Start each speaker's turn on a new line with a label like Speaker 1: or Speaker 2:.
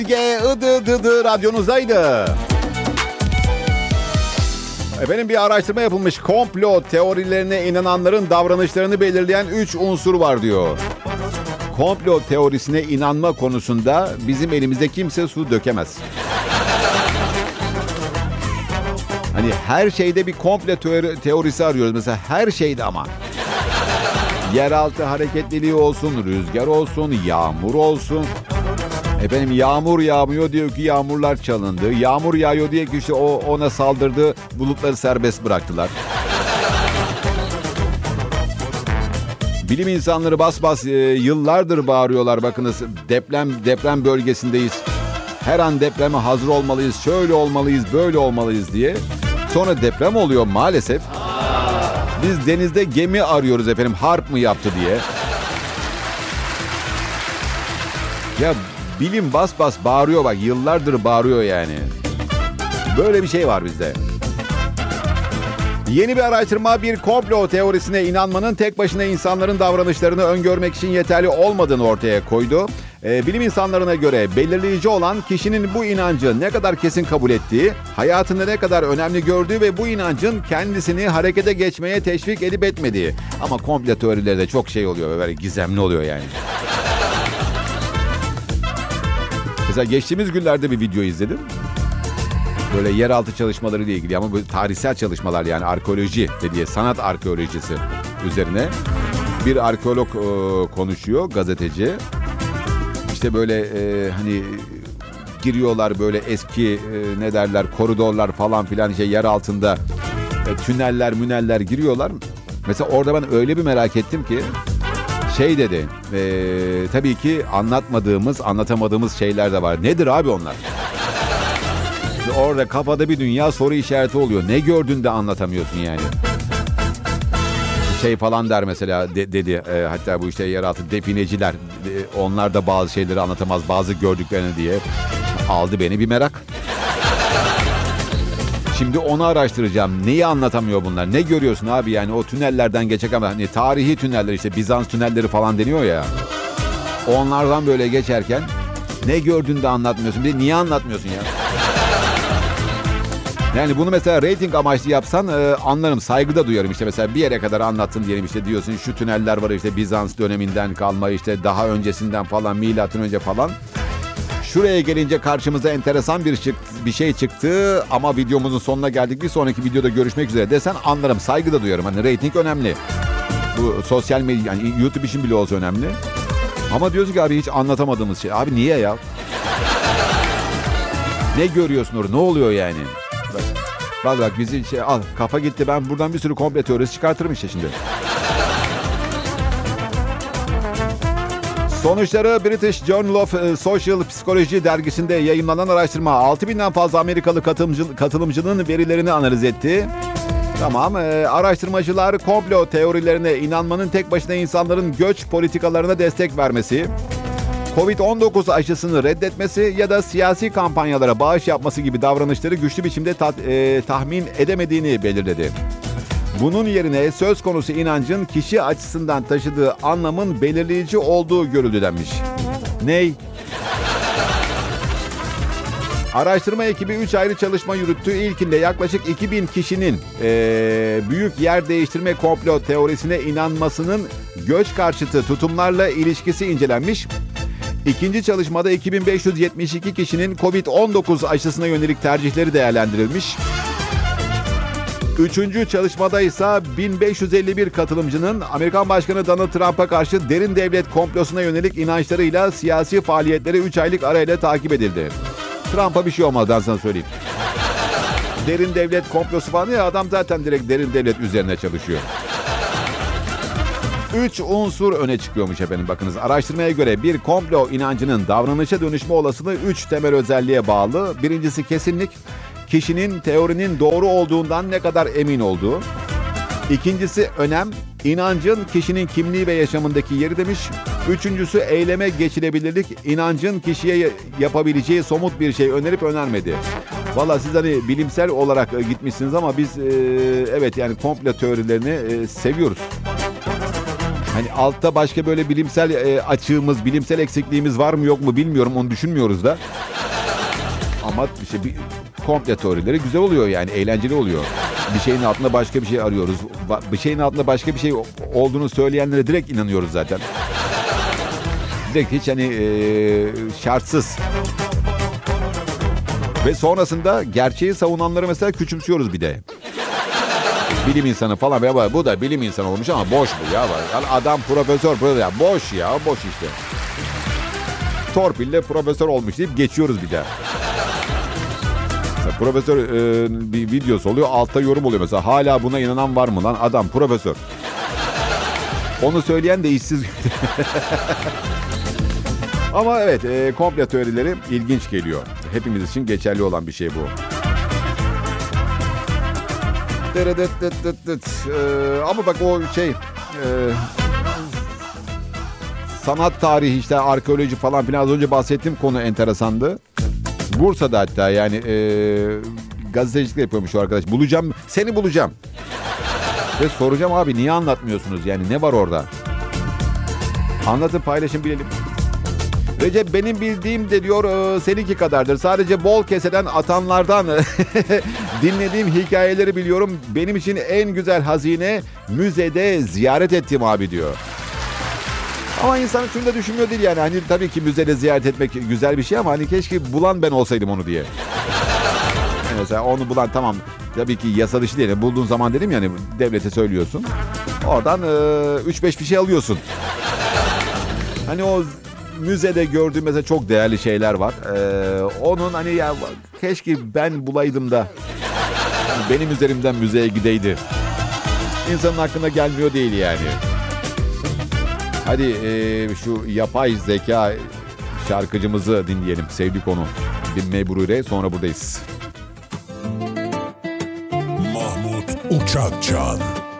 Speaker 1: Idı radyonuzdaydı. Efendim, bir araştırma yapılmış. Komplo teorilerine inananların davranışlarını belirleyen 3 unsur var diyor. Komplo teorisine inanma konusunda bizim elimizde kimse su dökemez. Hani her şeyde bir komplo teorisi arıyoruz. Mesela her şeyde ama. Yeraltı hareketliliği olsun, rüzgar olsun, yağmur olsun. Efendim, yağmur yağmıyor diyor ki yağmurlar çalındı. Yağmur yağıyor diye ki işte ona saldırdı, bulutları serbest bıraktılar. Bilim insanları bas bas yıllardır bağırıyorlar. Bakınız, deprem bölgesindeyiz. Her an depreme hazır olmalıyız. Şöyle olmalıyız, böyle olmalıyız diye. Sonra deprem oluyor maalesef. Biz denizde gemi arıyoruz efendim, harp mı yaptı diye. Ya bilim bas bas bağırıyor, bak yıllardır bağırıyor yani. Böyle bir şey var bizde. Yeni bir araştırma bir komplo teorisine inanmanın tek başına insanların davranışlarını öngörmek için yeterli olmadığını ortaya koydu. Bilim insanlarına göre belirleyici olan kişinin bu inancı ne kadar kesin kabul ettiği, hayatında ne kadar önemli gördüğü ve bu inancın kendisini harekete geçmeye teşvik edip etmediği. Ama komplo teorileri de çok şey oluyor, böyle gizemli oluyor yani. Mesela geçtiğimiz günlerde bir video izledim. Böyle yeraltı çalışmaları ile ilgili ama böyle tarihsel çalışmalar, yani arkeoloji dediği sanat arkeolojisi üzerine bir arkeolog konuşuyor, gazeteci. İşte böyle hani giriyorlar böyle eski ne derler koridorlar falan filan, işte yer altında tüneller giriyorlar. Mesela orada ben öyle bir merak ettim ki şey dedi, tabii ki anlatamadığımız şeyler de var. Nedir abi onlar? Orada kafada bir dünya soru işareti oluyor. Ne gördün de anlatamıyorsun yani. Şey falan der mesela, dedi hatta bu işte yeraltı defineciler, onlar da bazı şeyleri anlatamaz, bazı gördüklerini diye. Aldı beni bir merak. Şimdi onu araştıracağım. Neyi anlatamıyor bunlar? Ne görüyorsun abi yani o tünellerden geçecek ama hani tarihi tüneller, işte Bizans tünelleri falan deniyor ya. Onlardan böyle geçerken ne gördün de anlatmıyorsun. Bir de niye anlatmıyorsun ya? Yani bunu mesela reyting amaçlı yapsan anlarım, saygı da duyarım. İşte mesela bir yere kadar anlattın diyelim, işte diyorsun şu tüneller var işte Bizans döneminden kalma, işte daha öncesinden falan, milattan önce falan. Şuraya gelince karşımıza enteresan bir şey çıktı ama videomuzun sonuna geldik. Bir sonraki videoda görüşmek üzere desen anlarım, saygı da duyarım. Hani reyting önemli. Bu sosyal medya, yani YouTube için bile olsa önemli. Ama diyorsun ki abi hiç anlatamadığımız şey. Abi niye ya? Ne görüyorsun orada? Ne oluyor yani? Bak bizi al, kafa gitti, ben buradan bir sürü komplo teorisi çıkartırım işte şimdi. Sonuçları British Journal of Social Psychology dergisinde yayımlanan araştırma 6.000'den fazla Amerikalı katılımcının verilerini analiz etti. Tamam, araştırmacılar komplo teorilerine inanmanın tek başına insanların göç politikalarına destek vermesi, Covid-19 aşısını reddetmesi ya da siyasi kampanyalara bağış yapması gibi davranışları güçlü biçimde tahmin edemediğini belirledi. Bunun yerine söz konusu inancın kişi açısından taşıdığı anlamın belirleyici olduğu görüldü denmiş. Ney? Araştırma ekibi 3 ayrı çalışma yürüttü. İlkinde yaklaşık 2000 kişinin büyük yer değiştirme komplo teorisine inanmasının göç karşıtı tutumlarla ilişkisi incelenmiş. İkinci çalışmada 2572 kişinin Covid-19 aşısına yönelik tercihleri değerlendirilmiş. Üçüncü çalışmada ise 1551 katılımcının Amerikan Başkanı Donald Trump'a karşı derin devlet komplosuna yönelik inançlarıyla siyasi faaliyetleri 3 aylık arayla takip edildi. Trump'a bir şey olmaz, ben sana söyleyeyim. Derin devlet komplosu falan ya, adam zaten direkt derin devlet üzerine çalışıyor. 3 unsur öne çıkıyormuş efendim, bakınız. Araştırmaya göre bir komplo inancının davranışa dönüşme olasılığı 3 temel özelliğe bağlı. Birincisi kesinlik. Kişinin teorinin doğru olduğundan ne kadar emin olduğu. İkincisi önem. İnancın kişinin kimliği ve yaşamındaki yeri demiş. Üçüncüsü eyleme geçilebilirlik. İnancın kişiye yapabileceği somut bir şey önerip önermedi. Valla siz hani bilimsel olarak gitmişsiniz ama biz evet yani komplo teorilerini seviyoruz. Hani altta başka böyle bilimsel açığımız, bilimsel eksikliğimiz var mı yok mu bilmiyorum. Onu düşünmüyoruz da. Ama işte bir komple teorileri güzel oluyor yani. Eğlenceli oluyor. Bir şeyin altında başka bir şey arıyoruz. Bir şeyin altında başka bir şey olduğunu söyleyenlere direkt inanıyoruz zaten. Direkt hiç hani şartsız. Ve sonrasında gerçeği savunanları mesela küçümsüyoruz bir de. Bilim insanı falan. Ya bu da bilim insanı olmuş ama boş bu ya. Adam profesör. Ya boş ya. Boş işte. Torpille profesör olmuş deyip geçiyoruz bir daha. Mesela profesör bir videosu oluyor. Altta yorum oluyor mesela. Hala buna inanan var mı lan? Adam profesör. Onu söyleyen de işsiz. Ama evet komplo teorileri ilginç geliyor. Hepimiz için geçerli olan bir şey bu. Ama bak o şey sanat tarihi işte arkeoloji falan filan az önce bahsettiğim konu enteresandı. Bursa'da hatta yani gazetecilik yapıyormuş o arkadaş. Seni bulacağım. Ve soracağım abi niye anlatmıyorsunuz yani ne var orada? Anlatın paylaşın bilelim. Recep benim bildiğim de diyor seninki kadardır. Sadece bol keseden atanlardan dinlediğim hikayeleri biliyorum. Benim için en güzel hazine müzede ziyaret ettim abi diyor. Ama insan şunu da düşünmüyor değil yani. Hani tabii ki müzede ziyaret etmek güzel bir şey ama hani keşke bulan ben olsaydım onu diye. Yani mesela onu bulan tamam tabii ki yasa dışı değil. Bulduğun zaman dedim yani devlete söylüyorsun. Oradan 3-5 bir şey alıyorsun. Hani o müzede gördüğüm mesela çok değerli şeyler var. Onun hani ya keşke ben bulaydım da yani benim üzerimden müzeye gideydi. İnsanın aklına gelmiyor değil yani. Hadi şu yapay zeka şarkıcımızı dinleyelim. Sevdik onu. Binmeyi Burure sonra buradayız.
Speaker 2: Mahmut Uçakcan.